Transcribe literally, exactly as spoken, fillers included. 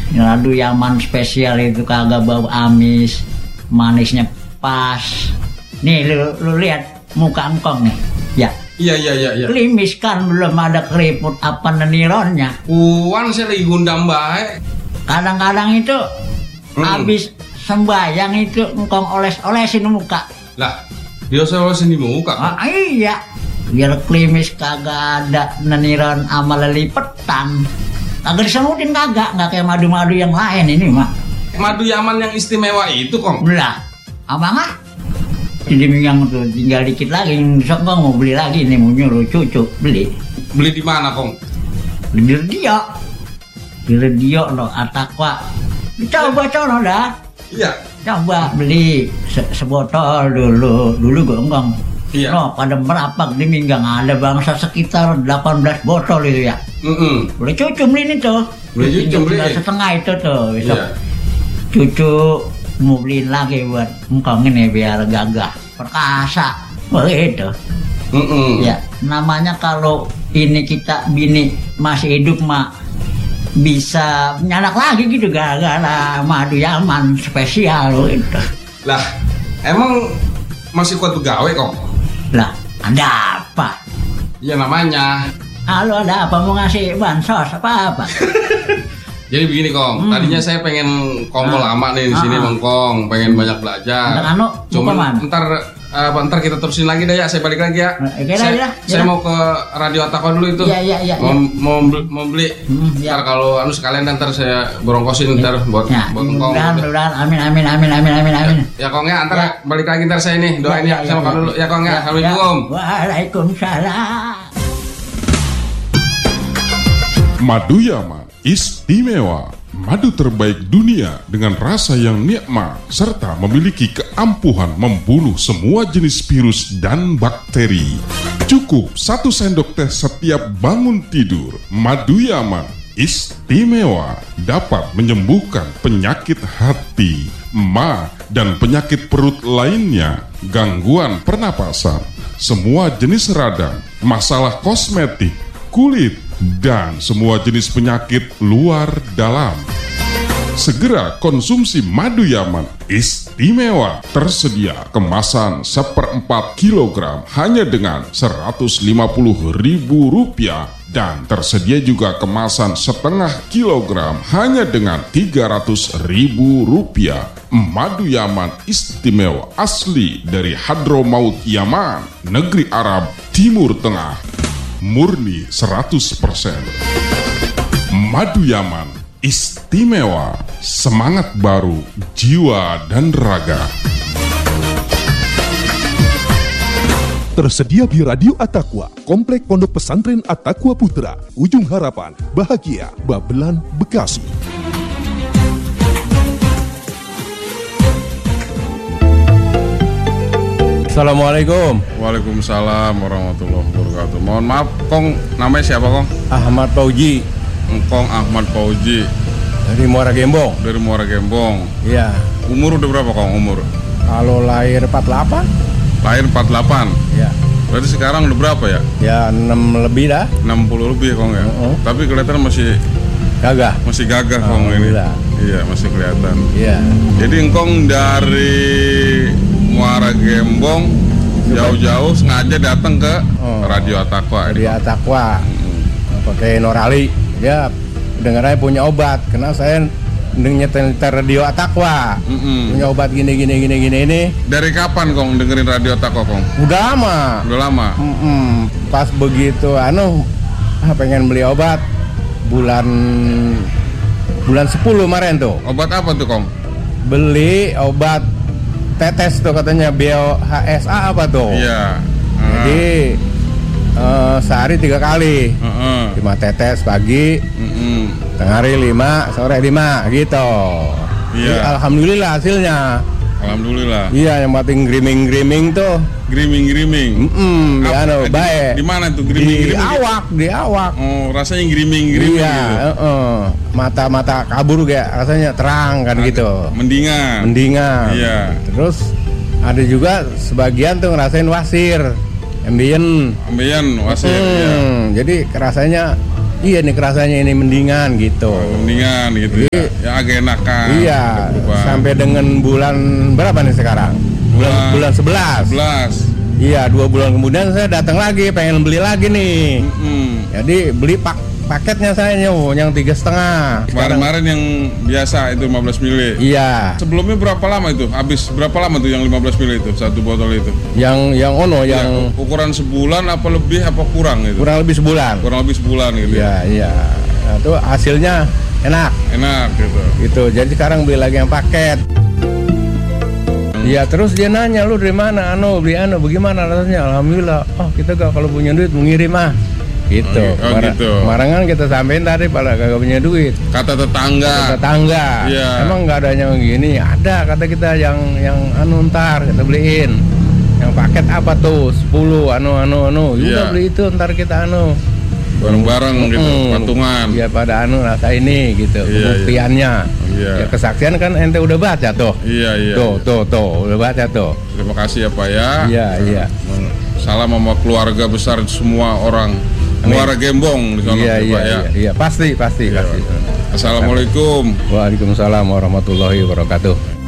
Madu Yaman spesial itu kagak bau amis, manisnya pas. Nih lu, lu lihat muka engkong nih, ya. Iya iya iya. iya. Klimis kan belum ada keriput apa nenironnya. Puan saya lagi gundam baik. Kadang-kadang itu hmm. habis sembayang itu engkong oles-olesin muka. Lah, dia olesin di muka. Ah, iya. Biar klimis kagak ada neniron sama lelipetan. Kagak disemutin kagak, nggak kayak madu-madu yang lain ini mah. Madu Yaman yang istimewa itu kong. Belah, abang ah? Jadi yang tuh tinggal dikit lagi, besok kong mau beli lagi nih, mau nyuruh cucu beli. Beli di mana kong? Beli di radio, di radio loh, Atakwa. Coba coba dah. Iya. Coba beli se sebotol dulu, dulu gonggong. Iya. No, pada merapak di Minggang ada bangsa sekitar delapan belas botol itu ya. Mm -mm. Boleh cucu beli itu. Boleh cucu beli. Setengah itu tuh. Besok iya. Cucu mau beliin lagi buat engkong ini biar gagah, perkasa. Begitu. Mm -mm. Ya, namanya kalau ini kita bini masih hidup mak bisa nyanak lagi gitu gara-gara madu Yaman spesial gitu. Lah, emang masih kuat begawe kok? Lah, ada apa? Ya namanya. Halo, ada apa? Mau ngasih bansos apa-apa? Jadi begini Kong, hmm. tadinya saya pengen kongkol ah. lama nih di sini ah. Mengkong, pengen banyak belajar. Anu, cuman ntar uh, ntar kita terusin lagi deh ya, saya balik lagi ya. Oke, saya, ya, saya ya. mau ke Radio Atakwa dulu itu. Iya, iya, iya. Mau, mau, mau beli. Hmm, ya. Ntar kalau anu sekalian ntar saya borongkosin ntar buat ya, buat Kong. Mudah-mudahan, amin, amin, amin, amin, amin, amin. Ya Kong ya, ntar ya. balik lagi ntar saya nih doain ya, ya, ya saya makan ya. dulu ya Kong ya. Assalamualaikum. Ya. Waalaikumsalam. Madu Yaman istimewa, madu terbaik dunia dengan rasa yang nikmat serta memiliki keampuhan membunuh semua jenis virus dan bakteri. Cukup satu sendok teh setiap bangun tidur. Madu Yaman istimewa, dapat menyembuhkan penyakit hati, ma, dan penyakit perut lainnya, gangguan pernapasan, semua jenis radang, masalah kosmetik, kulit, dan semua jenis penyakit luar dalam. Segera konsumsi madu Yaman istimewa. Tersedia kemasan seperempat kilogram hanya dengan seratus lima puluh ribu rupiah. Dan tersedia juga kemasan setengah kilogram hanya dengan tiga ratus ribu rupiah. Madu Yaman istimewa asli dari Hadramaut Yaman, negeri Arab Timur Tengah. Murni seratus persen. Madu Yaman istimewa, semangat baru, jiwa dan raga. Tersedia di Radio Atakwa, Komplek Pondok Pesantren Atakwa Putra, Ujung Harapan, Bahagia, Babelan, Bekasi. Assalamualaikum. Waalaikumsalam warahmatullahi wabarakatuh. Mohon maaf, Kong, namanya siapa Kong? Ahmad Fauji. Kong Ahmad Fauji. Dari Muara Gembong. Dari Muara Gembong. Iya. Umur udah berapa Kong umur? Kalau lahir empat puluh delapan. Lahir empat puluh delapan? Iya. Berarti sekarang udah berapa ya? Ya enam lebih dah. enam puluh lebih Kong ya? Uh-uh. Tapi kelihatan masih gagah. Masih gagah Kong ini. Iya, masih kelihatan. Iya. Jadi Engkong dari Muara Gembong jauh-jauh sengaja datang ke oh, Radio Atakwa. Radio Atakwa. Hmm. Pakai Norali. Ya, dengarnya punya obat. Karena saya nyetel Radio Atakwa. Mm-mm. Punya obat gini gini gini gini ini. Dari kapan Kong dengerin Radio Atakwa Kong? Udah lama. Udah lama. Mm-mm. Pas begitu anu ah, pengen beli obat bulan bulan sepuluh kemarin tuh. Obat apa tuh Kong? Beli obat tetes tuh katanya B O H S A apa tuh? Iya. Uh. Jadi uh, sehari tiga kali, uh-uh. lima tetes pagi, uh-uh. tengah hari lima, sore lima gitu. Iya. Jadi, alhamdulillah hasilnya. Alhamdulillah. Iya, yang penting griming-griming tuh. Griming-griming. Mm-mm, ya no, baik. Di mana tuh griming-griming? Di awak, di awak. Oh, rasanya griming-griming iya, gitu. uh-uh. Mata-mata kabur kayak rasanya terang kan. Ada, gitu. Mendingan. Mendingan. Iya. Terus ada juga sebagian tuh ngerasain wasir, ambien. Ambien, wasir. Hmm, ya. Jadi rasanya iya nih rasanya ini mendingan gitu. Oh, mendingan gitu Jadi, ya. Ya agak enakan. Iya, sampai dengan bulan berapa nih sekarang? Bulan Bulan- bulan sebelas. sebelas. Iya, dua bulan kemudian saya datang lagi, pengen beli lagi nih. Mm-mm. Jadi beli pak paketnya saya nyow, yang tiga setengah. Kemarin-kemarin yang biasa itu lima belas mili. Iya, Sebelumnya berapa lama itu? Habis berapa lama tuh yang lima belas mili itu satu botol itu? yang yang ono Ya, yang ukuran sebulan apa lebih apa kurang itu? kurang lebih sebulan. Kurang lebih sebulan gitu. Iya, iya. Nah, itu hasilnya enak. Enak gitu. Gitu. Jadi sekarang beli lagi yang paket. Iya, terus dia nanya, lu dari mana? Anu, beli anu, bagaimana rasanya? Alhamdulillah. Oh, kita gak kalau punya duit mengirim ah. Gitu. Oh, Kemar- gitu. Kemarin kan kita sampein tadi pada kagak punya duit. Kata tetangga. Tetangga. Iya. Emang nggak ada yang gini? Ada kata kita yang yang anu ntar kita beliin. Yang paket apa tuh? sepuluh anu anu anu. Iya. Udah beli itu ntar kita anu. Bareng-bareng gitu, Mm, patungan. Iya pada anu rasa ini gitu. Iya, Pembuktiannya. Iya. Ya kesaksian kan ente udah baca tuh. Iya, iya. Tuh, tuh, tuh, udah baca tuh. Terima kasih ya Pak ya. Iya, iya. Salam sama keluarga besar semua orang. Amin. Muara Gembong di sana Iya, ya, iya, Pak ya. iya, iya, pasti, pasti, Iya, pasti. Assalamualaikum. Waalaikumsalam warahmatullahi wabarakatuh.